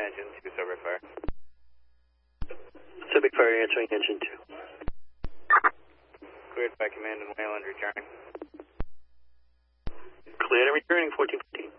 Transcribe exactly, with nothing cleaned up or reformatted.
engine two, Silver Fire. Pacific Fire answering engine two. Cleared by command and Wayland returning. Cleared and returning, fourteen fifteen.